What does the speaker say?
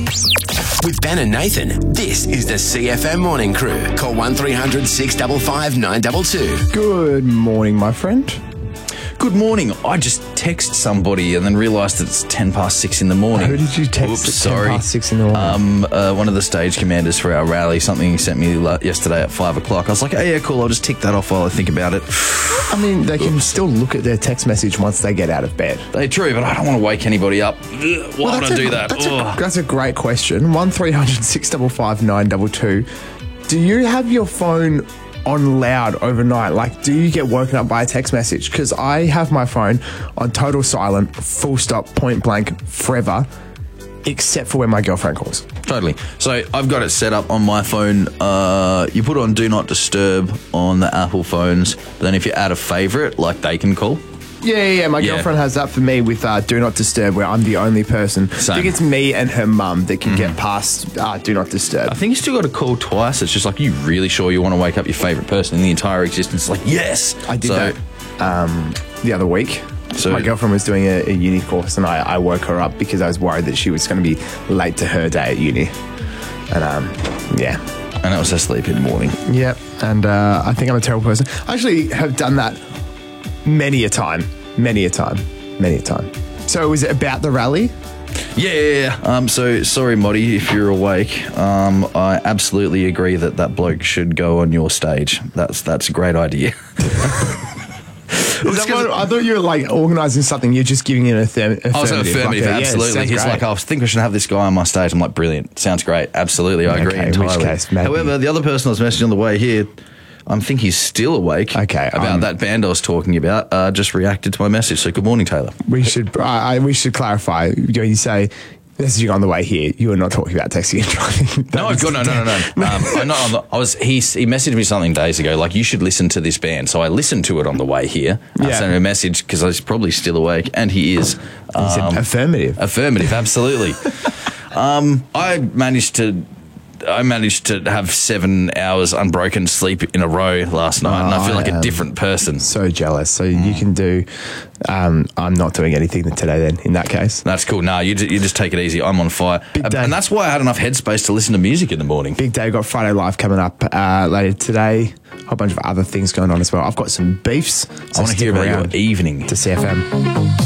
With Ben and Nathan, this is the CFM Morning Crew. Call 1300 655 922. Good morning, my friend. Good morning. I just texted somebody and then realised that it's 6:10 in the morning. Who did you text Oops, at sorry. 6:10 in the morning? One of the stage commanders for our rally. Something he sent me yesterday at 5 o'clock. I was like, oh, yeah, cool. I'll just tick that off while I think about it. I mean, they can still look at their text message once they get out of bed. They're true, but I don't want to wake anybody up. Why would I do that? That's a great question. 1300 655 922. Do you have your phone on loud overnight? Like, do you get woken up by a text message? Because I have my phone on total silent, full stop, point blank, forever, except for when my girlfriend calls. Totally. So I've got it set up on my phone. You put on Do Not Disturb on the Apple phones. But then if you add a favourite, like they can call. Yeah. My girlfriend has that for me with Do Not Disturb, where I'm the only person. Same. I think it's me and her mum that can get past Do Not Disturb. I think you still got to call twice. It's just like, you really sure you want to wake up your favourite person in the entire existence? Like, yes. I did that the other week. So my girlfriend was doing a uni course, and I woke her up because I was worried that she was going to be late to her day at uni. And yeah. And that was her sleep in the morning. Yep. And I think I'm a terrible person. I actually have done that many a time. So was it about the rally? Yeah. So sorry, Moddy, if you're awake. I absolutely agree that bloke should go on your stage. That's a great idea. I thought you were like organising something. You're just giving it an affirmative. I was an affirmative, absolutely. Yeah, He's great. like, I think we should have this guy on my stage. I'm like, brilliant. Sounds great. Absolutely. I agree Okay, in entirely. which case, maybe. However, the other person I was messaging on the way here, I think he's still awake. Okay, About that band I was talking about, just reacted to my message. So good morning, Taylor. We should clarify. When you say messaging on the way here, you were not talking about texting and driving. No. He messaged me something days ago, like, you should listen to this band. So I listened to it on the way here. I sent him a message because I was probably still awake, and he is. He said affirmative. Affirmative, absolutely. I managed to have 7 hours unbroken sleep in a row last night, and I feel like a different person. So jealous. So you can do. I'm not doing anything today. Then in that case, That's cool. No, you just take it easy. I'm on fire, Big day. and that's why I had enough headspace to listen to music in the morning. big day. Got Friday Live coming up later today. A whole bunch of other things going on as well. I've got some beefs. So I want to hear stick about around your evening. to CFM.